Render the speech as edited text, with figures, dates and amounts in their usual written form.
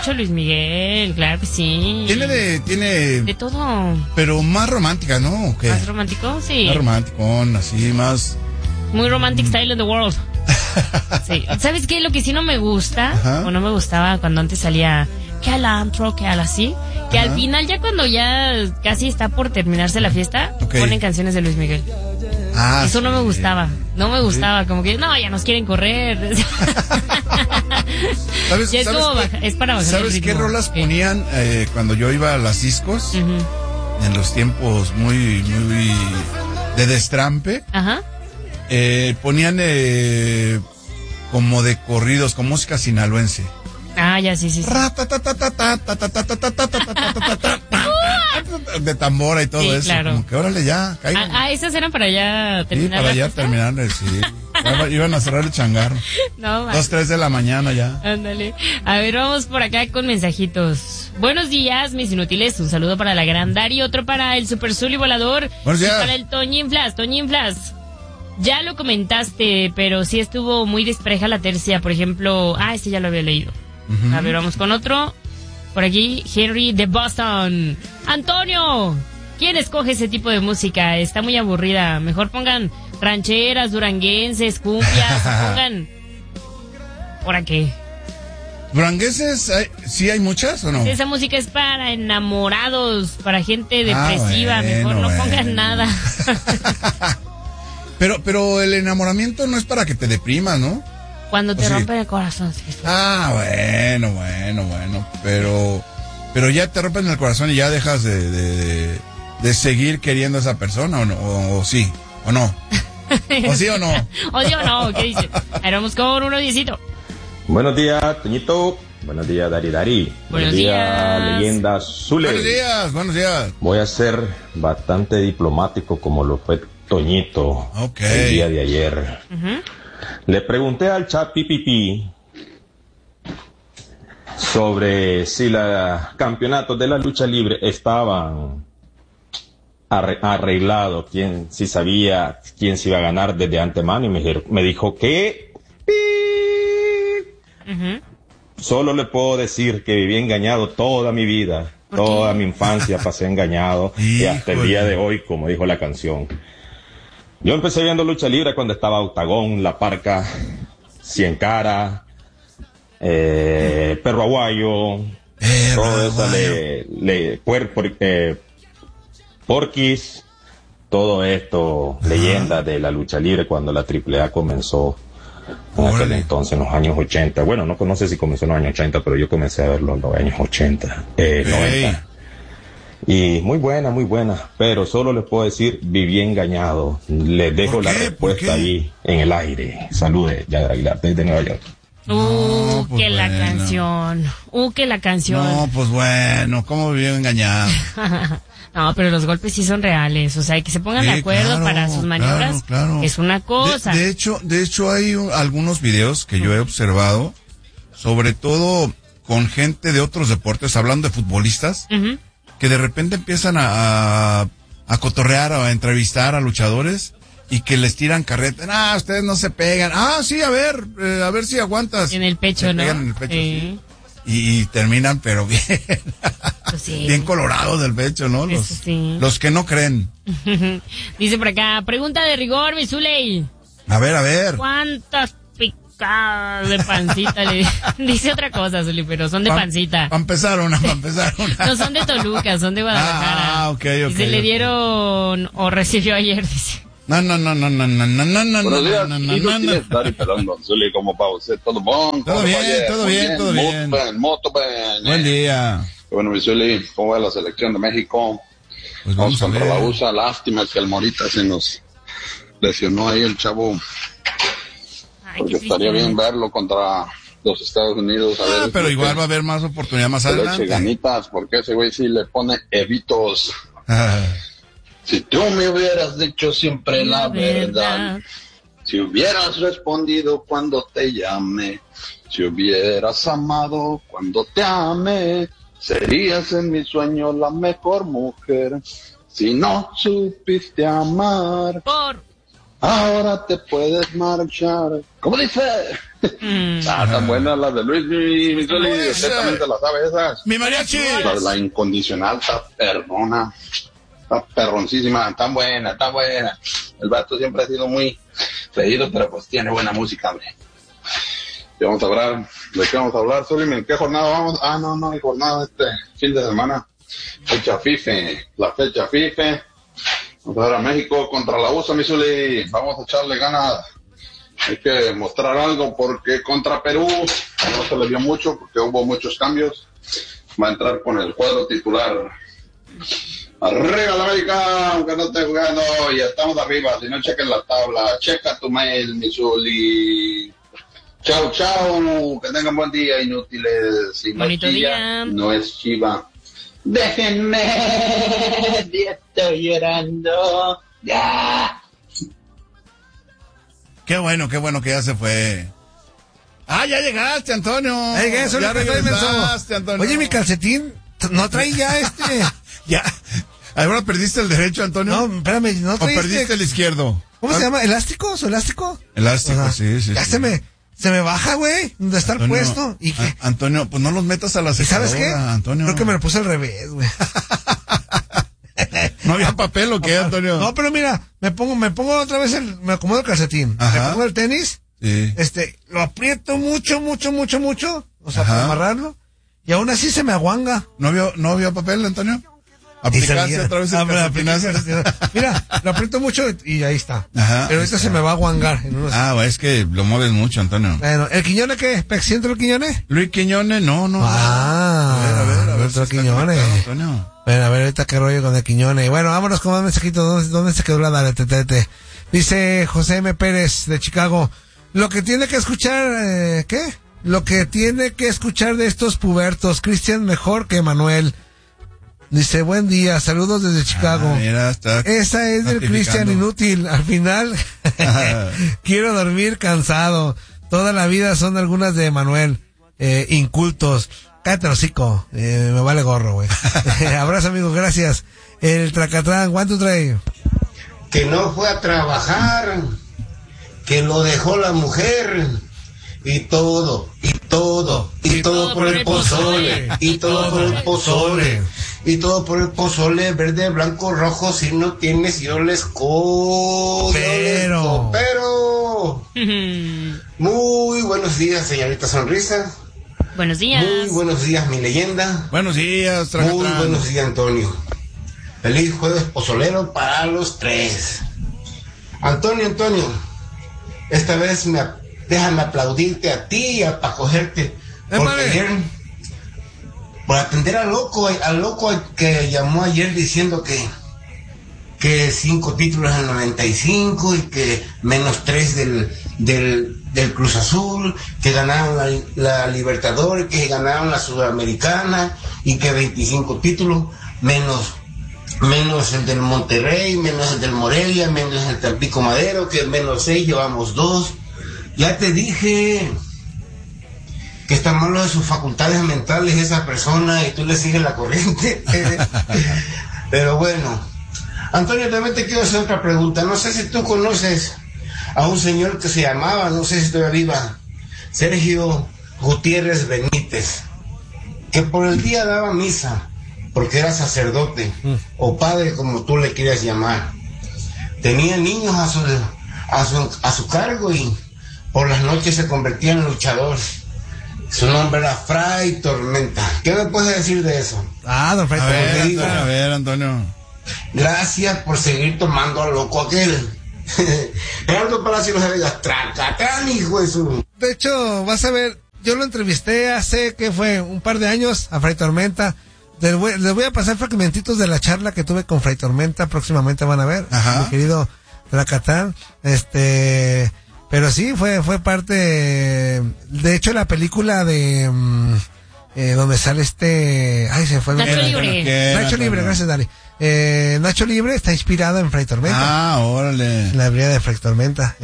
mucho Luis Miguel, claro que sí. Tiene de todo. Pero más romántica, ¿no? ¿O qué? ¿Más romántico? Sí. Más romanticón, así, más... Muy romantic style in the world. Sí. ¿Sabes qué? Lo que sí no me gusta, Ajá. o no me gustaba cuando antes salía que al antro, que al así, que Ajá. al final ya cuando ya casi está por terminarse la fiesta, ponen canciones de Luis Miguel. Ah, eso sí. no me gustaba, como que no, ya nos quieren correr. ¿Sabes, ya es para bajar el ¿sabes ritmo? qué rolas ponían cuando yo iba a las discos? En los tiempos muy de destrampe. Ajá. Ponían como de corridos, con música sinaloense. Ah, ya, sí. De tambora y todo eso. Claro. Como que órale ya, caigan. Esas eran para ya terminar. Sí, para ya terminar, sí. Iban a cerrar el changarro. No, 2, 3 de la mañana ya. Ándale. A ver, vamos por acá con mensajitos. Buenos días, mis inútiles. Un saludo para la gran Dari, otro para el Super Zuli Volador. Buenos días. Y para el Toñín Flas. Ya lo comentaste, pero sí estuvo muy despareja la tercia. Por ejemplo, este ya lo había leído. Uh-huh. A ver, vamos con otro. Por aquí, Henry de Boston. Antonio, ¿quién escoge ese tipo de música? Está muy aburrida. Mejor pongan rancheras, duranguenses, cumbias. Pongan... ¿Por qué? ¿Duranguenses sí hay muchas o no? Esa música es para enamorados, para gente depresiva. Mejor no pongan nada. Pero el enamoramiento no es para que te deprimas, ¿no? Cuando te rompen el corazón. Sí. Bueno. Pero ya te rompen el corazón y ya dejas de seguir queriendo a esa persona, o sí, o no. ¿O sí o no? ¿O sí o no? ¿Qué dices? Ahí vamos con uno, Diecito. Buenos días, Toñito. Buenos días, Dari. Buenos días, Leyenda Zule. Buenos días. Voy a ser bastante diplomático como lo fue Toñito el día de ayer. Uh-huh. Le pregunté al chat Pipipi sobre si los campeonatos de la lucha libre estaban arreglados, si sabía quién se iba a ganar desde antemano, y me dijo que uh-huh. Solo le puedo decir que viví engañado toda mi vida, toda mi infancia pasé engañado y hasta el día de hoy, como dijo la canción. Yo empecé viendo lucha libre cuando estaba Octagón, La Parca, Cien Cara, Perro Aguayo, todo eso, Porquis, todo esto, leyendas de la lucha libre cuando la AAA comenzó en aquel entonces, en los años 80. Bueno, no sé si comenzó en los años 80, pero yo comencé a verlo en los años 90. Y muy buena, pero solo les puedo decir, viví engañado. Les dejo la respuesta ahí en el aire. Saludes, Yader Aguilar, desde Nueva York. Que la canción. No, pues bueno, ¿cómo viví engañado? No, pero los golpes sí son reales, o sea, que se pongan de acuerdo para sus maniobras, claro. Es una cosa. De hecho hay algunos videos que yo he observado, sobre todo con gente de otros deportes, hablando de futbolistas, uh-huh. que de repente empiezan a cotorrear o a entrevistar a luchadores y que les tiran carreta. Ustedes no se pegan. Sí, a ver si aguantas. En el pecho, se ¿no? Pegan en el pecho, sí. Y terminan, pero bien, pues sí. Bien colorados del pecho, ¿no? Los que no creen. Dice por acá, pregunta de rigor, mi Zuley. A ver. ¿Cuántas picadas de pancita le dice otra cosa, Zuley, pero son de pancita? Para empezar una. No son de Toluca, son de Guadalajara. Ok. Y se le dieron, o recibió ayer, dice. No. Buenos días, Dari Pelando, Zuli, como para usted, todo bien. Todo bien. Moto, ben. Buen día. Bueno, mi Zuli, ¿cómo va la selección de México? Pues vamos contra la USA, lástima que el Morita se nos lesionó ahí el chavo. Porque estaría bien verlo contra los Estados Unidos. A ver, pero igual va a haber más oportunidad más adelante. Ganitas, porque ese güey sí le pone evitos. Si tú me hubieras dicho siempre la verdad, si hubieras respondido cuando te llamé, si hubieras amado cuando te amé, serías en mi sueño la mejor mujer. Si no supiste amar, ahora te puedes marchar. ¿Cómo dice? Están buenas las de Luis, mi Zuli, usted también te las sabe esas. Mi mariachi. La incondicional está perdona, está perroncísima, tan buena. El vato siempre ha sido muy creído, pero pues tiene buena música, hombre. ¿De qué vamos a hablar, Zuli? ¿En qué jornada vamos? No hay jornada este fin de semana. Fecha FIFA. Vamos a ver a México contra la USA, mi Zuli. Vamos a echarle ganas. Hay que mostrar algo porque contra Perú no se le vio mucho porque hubo muchos cambios. Va a entrar con el cuadro titular. Arriba la América, aunque no esté jugando, ya estamos arriba. Si no, chequen la tabla. Checa tu mail, mi Zuli. Chao, que tengan buen día, inútiles. Si no bonito es Chilla, día. no es Chiva. Déjenme, estoy llorando. Ya. Qué bueno que ya se fue. Ah, ya llegaste, Antonio. Ya regresaste, Antonio. Oye, mi calcetín, no trae ya ya. ¿Ahora perdiste el derecho, Antonio? No, espérame, no trae ¿O perdiste el izquierdo? ¿Cómo se llama? ¿Elástico? ¿Su elástico? Elástico, sí. Ya sí. se me baja, güey. ¿Dónde está Antonio, el puesto? ¿Y qué? Antonio, pues no los metas a la ¿Y secadora, sabes qué? Antonio. Creo que me lo puse al revés, güey. ¿No había papel o qué, Antonio? No, pero mira, me pongo otra vez me acomodo el calcetín. Ajá. Me pongo el tenis. Sí. Lo aprieto mucho. O sea, para amarrarlo. Y aún así se me aguanga. ¿No había papel, Antonio? ¿Aplicaste otra vez el calcetinazo? Mira, lo aprieto mucho y ahí está. Ajá. Pero ahorita se me va a aguangar. Es que lo mueves mucho, Antonio. Bueno, ¿el Quiñone qué? ¿Pexiento el Quiñone? Luis Quiñone, no. A ver, otro Quiñone. Antonio. Bueno, a ver ahorita qué rollo con el Quiñone. Bueno, vámonos con más mensajitos. ¿Dónde se quedó la dale, tete? Dice José M. Pérez de Chicago. Lo que tiene que escuchar, ¿qué? Lo que tiene que escuchar de estos pubertos, Cristian mejor que Manuel. Dice, buen día, saludos desde Chicago. Mira, esa es del Cristian inútil. Al final, quiero dormir cansado. Toda la vida son algunas de Manuel. Incultos. Cállate el hocico. Me vale gorro, güey. Abrazo, amigos, gracias. El Tracatrán, ¿cuánto trae? Que no fue a trabajar, que lo dejó la mujer, y todo por el pozole, y todo por el pozole, y todo por el pozole, verde, blanco, rojo. Si no tienes, yo les coopero. Muy buenos días, señorita Sonrisa. Buenos días. Muy buenos días, mi leyenda. Buenos días, Tracatrán. Muy buenos días, Antonio. Feliz jueves pozolero para los tres. Antonio, esta vez déjame aplaudirte a ti y para cogerte. Porque ayer, por atender al loco que llamó ayer diciendo que 5 títulos en 95 y que -3 del Cruz Azul, que ganaron la Libertadores, que ganaron la Sudamericana y que 25 títulos, menos el del Monterrey, menos el del Morelia, menos el Tampico Madero, que -6, llevamos 2. Ya te dije que está malo de sus facultades mentales esa persona y tú le sigues la corriente. Pero bueno, Antonio, también te quiero hacer otra pregunta. No sé si tú conoces a un señor que se llamaba, no sé si todavía viva, Sergio Gutiérrez Benítez, que por el día daba misa, porque era sacerdote, o padre, como tú le quieras llamar. Tenía niños a su cargo y por las noches se convertía en luchador. Su nombre era Fray Tormenta. ¿Qué me puedes decir de eso? Don Fray Tormenta. A ver, Antonio. Gracias por seguir tomando al loco aquel. Gerardo Palacio de Vegas, Tracatrán, hijo de su... De hecho, vas a ver, yo lo entrevisté hace, ¿qué fue? Un par de años a Fray Tormenta. Les voy a pasar fragmentitos de la charla que tuve con Fray Tormenta. Próximamente van a ver, mi querido Tracatrán. Pero sí, fue parte, de hecho, la película de, donde sale se fue. Nacho Libre. Nacho Libre, gracias, Dali. Nacho Libre está inspirado en Fray Tormenta. Órale. La vida de Fray Tormenta.